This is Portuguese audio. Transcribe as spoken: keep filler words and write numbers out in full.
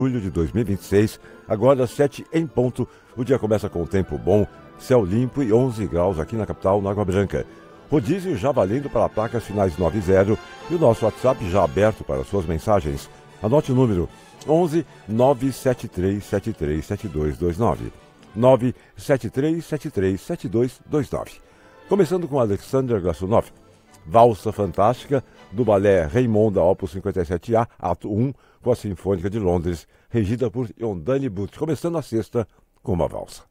julho de dois mil e vinte e seis, agora às sete em ponto. O dia começa com tempo bom, céu limpo e onze graus aqui na capital, na Água Branca. Rodízio já valendo para placas finais nove zero e o nosso WhatsApp já aberto para suas mensagens. Anote o número onze nove sete três sete três sete dois dois nove. nove sete três sete três sete dois dois nove. Começando com Alexander Glazunov, Valsa Fantástica, do balé Raimonda, Opus cinquenta e sete A, ato um, com a Sinfônica de Londres, regida por Yondani Butt, começando a sexta com uma valsa.